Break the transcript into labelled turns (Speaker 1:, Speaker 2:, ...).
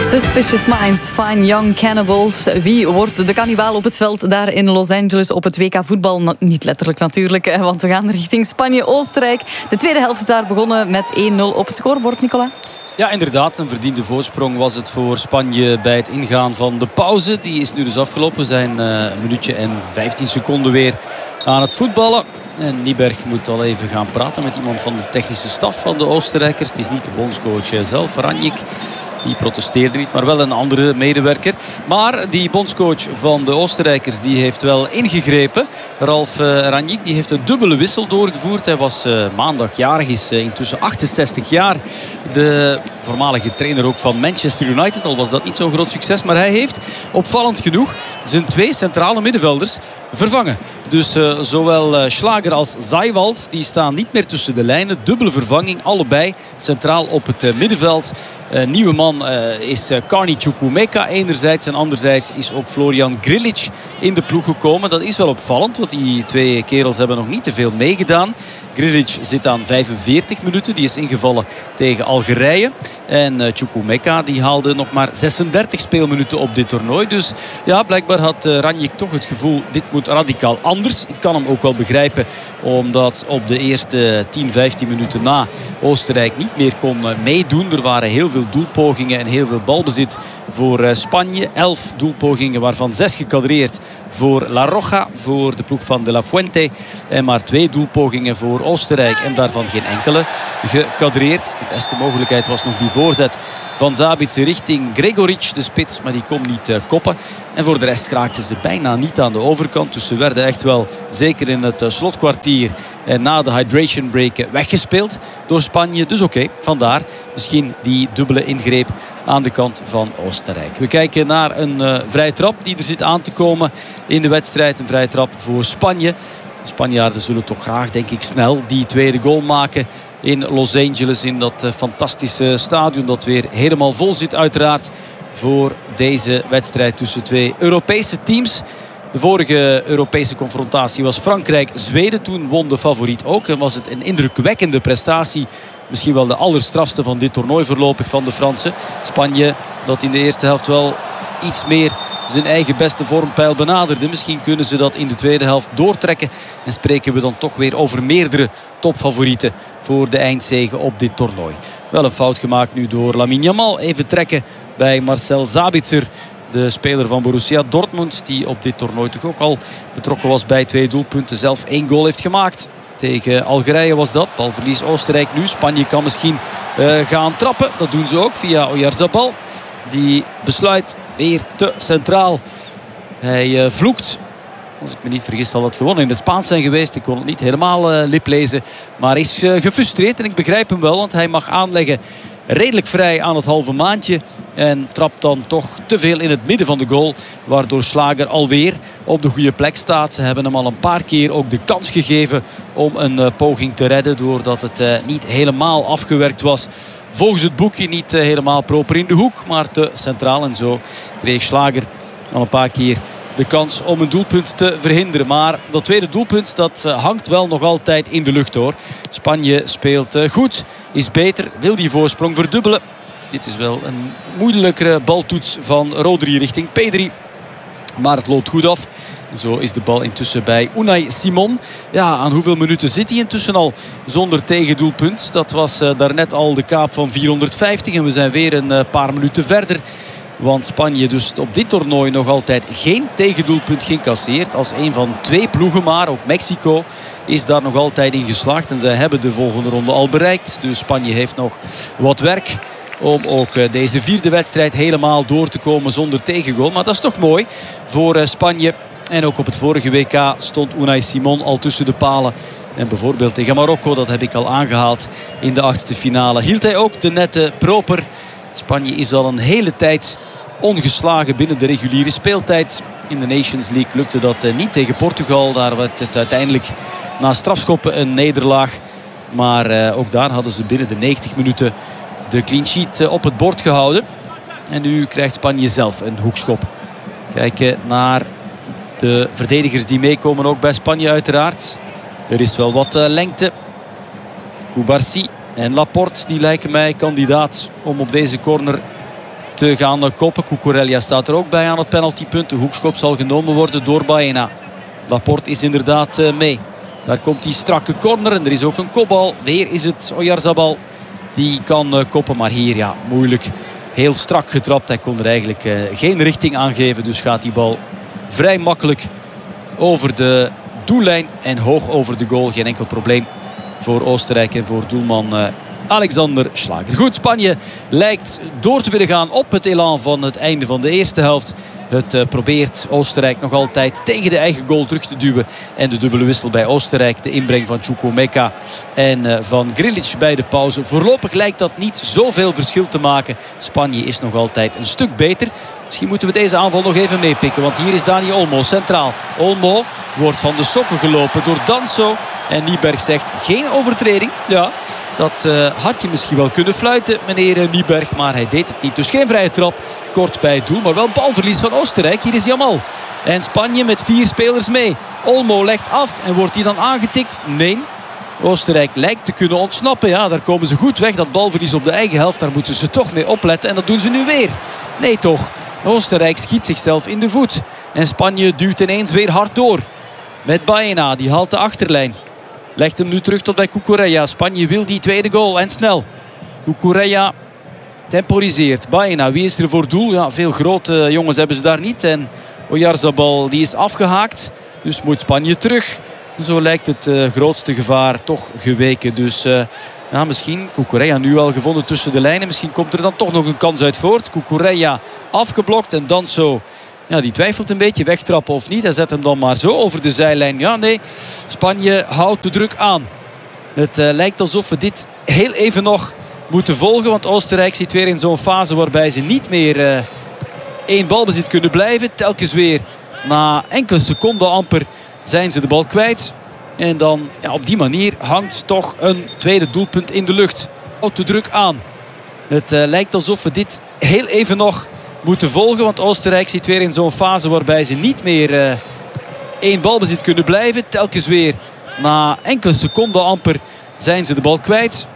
Speaker 1: Suspicious Minds, Fine Young Cannibals. Wie wordt de kannibaal op het veld daar in Los Angeles op het WK voetbal? Niet letterlijk natuurlijk, want we gaan richting Spanje-Oostenrijk. De tweede helft is daar begonnen met 1-0 op het scorebord, Nicolas.
Speaker 2: Ja, inderdaad. Een verdiende voorsprong was het voor Spanje bij het ingaan van de pauze. Die is nu dus afgelopen. We zijn een minuutje en 15 seconden weer aan het voetballen. En Nieberg moet al even gaan praten met iemand van de technische staf van de Oostenrijkers. Het is niet de bondscoach zelf, Ranjik. Die protesteerde niet, maar wel een andere medewerker. Maar die bondscoach van de Oostenrijkers die heeft wel ingegrepen. Ralf Ranjik die heeft een dubbele wissel doorgevoerd. Hij was maandag jarig, is intussen 68 jaar. De voormalige trainer ook van Manchester United. Al was dat niet zo'n groot succes. Maar hij heeft opvallend genoeg zijn twee centrale middenvelders vervangen. Dus zowel Schlager als Zaiwald die staan niet meer tussen de lijnen. Dubbele vervanging, allebei centraal op het middenveld. Nieuwe man is Carney Chukwuemeka enerzijds. En anderzijds is ook Florian Grilic in de ploeg gekomen. Dat is wel opvallend, want die twee kerels hebben nog niet te veel meegedaan. Grilic zit aan 45 minuten. Die is ingevallen tegen Algerije. En Chukwuemeka die haalde nog maar 36 speelminuten op dit toernooi. Dus ja, blijkbaar had Ranjik toch het gevoel, dit moet radicaal anders. Ik kan hem ook wel begrijpen, omdat op de eerste 10-15 minuten na Oostenrijk niet meer kon meedoen. Er waren heel veel doelpogingen en heel veel balbezit voor Spanje. 11 doelpogingen, waarvan 6 gekadreerd voor La Roja, voor de ploeg van De La Fuente. En maar 2 doelpogingen voor Oostenrijk. En daarvan geen enkele gekadreerd. De beste mogelijkheid was nog die voorzet van Sabitzer richting Gregoric, de spits. Maar die kon niet koppen. En voor de rest raakten ze bijna niet aan de overkant. Dus ze werden echt wel, zeker in het slotkwartier en na de hydration break, weggespeeld door Spanje. Dus oké, vandaar misschien die dubbele ingreep aan de kant van Oostenrijk. We kijken naar een vrije trap die er zit aan te komen in de wedstrijd. Een vrije trap voor Spanje. De Spanjaarden zullen toch graag, denk ik, snel die tweede goal maken in Los Angeles. In dat fantastische stadion dat weer helemaal vol zit uiteraard voor deze wedstrijd tussen twee Europese teams. De vorige Europese confrontatie was Frankrijk-Zweden. Toen won de favoriet ook en was het een indrukwekkende prestatie. Misschien wel de allerstrafste van dit toernooi voorlopig van de Fransen. Spanje dat in de eerste helft wel iets meer zijn eigen beste vormpeil benaderde. Misschien kunnen ze dat in de tweede helft doortrekken. En spreken we dan toch weer over meerdere topfavorieten voor de eindzege op dit toernooi. Wel een fout gemaakt nu door Lamine Yamal. Even trekken bij Marcel Sabitzer, de speler van Borussia Dortmund, die op dit toernooi toch ook al betrokken was bij 2 doelpunten. Zelf 1 goal heeft gemaakt. Tegen Algerije was dat. Balverlies Oostenrijk nu. Spanje kan misschien gaan trappen. Dat doen ze ook via Oyarzabal. Die besluit weer te centraal. Hij vloekt. Als ik me niet vergis zal dat gewoon in het Spaans zijn geweest. Ik kon het niet helemaal liplezen. Maar is gefrustreerd en ik begrijp hem wel. Want hij mag aanleggen redelijk vrij aan het halve maandje. En trapt dan toch te veel in het midden van de goal. Waardoor Schlager alweer op de goede plek staat. Ze hebben hem al een paar keer ook de kans gegeven om een poging te redden. Doordat het niet helemaal afgewerkt was. Volgens het boekje niet helemaal proper in de hoek. Maar te centraal. En zo kreeg Schlager al een paar keer de kans om een doelpunt te verhinderen. Maar dat tweede doelpunt dat hangt wel nog altijd in de lucht hoor. Spanje speelt goed, is beter, wil die voorsprong verdubbelen. Dit is wel een moeilijkere baltoets van Rodri richting Pedri. Maar het loopt goed af. Zo is de bal intussen bij Unai Simon. Ja, aan hoeveel minuten zit hij intussen al zonder tegendoelpunt? Dat was daarnet al de kaap van 450. En we zijn weer een paar minuten verder. Want Spanje dus op dit toernooi nog altijd geen tegendoelpunt geïncasseerd. Als een van 2 ploegen maar. Ook Mexico is daar nog altijd in geslaagd. En zij hebben de volgende ronde al bereikt. Dus Spanje heeft nog wat werk om ook deze 4e wedstrijd helemaal door te komen zonder tegengoal. Maar dat is toch mooi voor Spanje. En ook op het vorige WK stond Unai Simon al tussen de palen. En bijvoorbeeld tegen Marokko, dat heb ik al aangehaald in de 8e finale. Hield hij ook de netten proper. Spanje is al een hele tijd ongeslagen binnen de reguliere speeltijd. In de Nations League lukte dat niet tegen Portugal. Daar werd het uiteindelijk na strafschoppen een nederlaag. Maar ook daar hadden ze binnen de 90 minuten de clean sheet op het bord gehouden. En nu krijgt Spanje zelf een hoekschop. Kijken naar de verdedigers die meekomen ook bij Spanje uiteraard. Er is wel wat lengte. Cubarsí en Laporte die lijken mij kandidaat om op deze corner te gaan koppen. Cucurella staat er ook bij aan het penaltypunt. De hoekschop zal genomen worden door Baena. Laporte is inderdaad mee. Daar komt die strakke corner en er is ook een kopbal. Weer is het Oyarzabal die kan koppen. Maar hier ja, moeilijk. Heel strak getrapt. Hij kon er eigenlijk geen richting aan geven. Dus gaat die bal vrij makkelijk over de doellijn en hoog over de goal. Geen enkel probleem voor Oostenrijk en voor doelman Alexander Schlager. Goed, Spanje lijkt door te willen gaan op het elan van het einde van de eerste helft. Het probeert Oostenrijk nog altijd tegen de eigen goal terug te duwen. En de dubbele wissel bij Oostenrijk. De inbreng van Chukwuemeka en van Grilic bij de pauze. Voorlopig lijkt dat niet zoveel verschil te maken. Spanje is nog altijd een stuk beter. Misschien moeten we deze aanval nog even meepikken. Want hier is Dani Olmo centraal. Olmo wordt van de sokken gelopen door Danso. En Nyberg zegt geen overtreding. Ja, dat had je misschien wel kunnen fluiten, meneer Nyberg. Maar hij deed het niet. Dus geen vrije trap. Kort bij het doel. Maar wel balverlies van Oostenrijk. Hier is Jamal. En Spanje met 4 spelers mee. Olmo legt af. En wordt hij dan aangetikt? Nee. Oostenrijk lijkt te kunnen ontsnappen. Ja, daar komen ze goed weg. Dat balverlies op de eigen helft. Daar moeten ze toch mee opletten. En dat doen ze nu weer. Nee toch. Oostenrijk schiet zichzelf in de voet. En Spanje duwt ineens weer hard door. Met Baena. Die haalt de achterlijn. Legt hem nu terug tot bij Cucurella. Spanje wil die tweede goal en snel. Cucurella temporiseert. Baena, wie is er voor doel? Ja, veel grote jongens hebben ze daar niet. En Oyarzabal die is afgehaakt. Dus moet Spanje terug. Zo lijkt het grootste gevaar toch geweken. Dus ja, misschien Cucurella nu al gevonden tussen de lijnen. Misschien komt er dan toch nog een kans uit voort. Cucurella afgeblokt en dan zo. Ja, die twijfelt een beetje, wegtrappen of niet. Hij zet hem dan maar zo over de zijlijn. Ja, nee, Spanje houdt de druk aan. Het lijkt alsof we dit heel even nog moeten volgen. Want Oostenrijk zit weer in zo'n fase waarbij ze niet meer één balbezit kunnen blijven. Telkens weer na enkele seconden amper zijn ze de bal kwijt. En dan ja, op die manier hangt toch een tweede doelpunt in de lucht. Houdt de druk aan. Het lijkt alsof we dit heel even nog moeten volgen. Want Oostenrijk zit weer in zo'n fase waarbij ze niet meer één balbezit kunnen blijven. Telkens weer na enkele seconden amper zijn ze de bal kwijt.